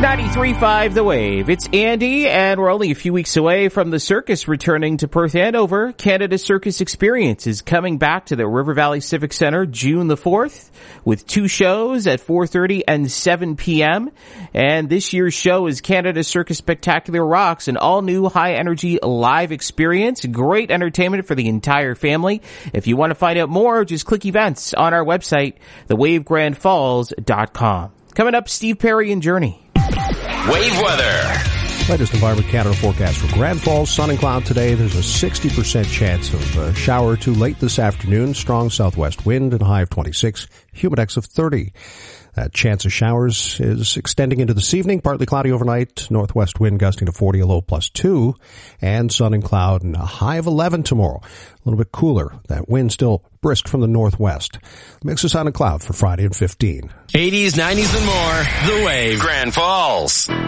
93.5 The Wave. It's Andy, and we're only a few weeks away from the circus returning to Perth Andover. Canada Circus Experience is coming back to the River Valley Civic Center June the 4th with 2 shows at 4:30 and 7 p.m. And this year's show is Canada Circus Spectacular Rocks, an all-new high-energy live experience. Great entertainment for the entire family. If you want to find out more, just click events on our website, thewavegrandfalls.com. Coming up, Steve Perry and Journey. Wave weather. Latest Environment Canada forecast for Grand Falls, sun and cloud today. There's a 60% chance of a shower or two late this afternoon. Strong southwest wind and a high of 26, humidex of 30. That chance of showers is extending into this evening. Partly cloudy overnight. Northwest wind gusting to 40, a low +2. And sun and cloud and a high of 11 tomorrow. A little bit cooler. That wind still brisk from the northwest. Mix of sun and cloud for Friday and 15. 80s, 90s, and more. The Wave. Grand Falls.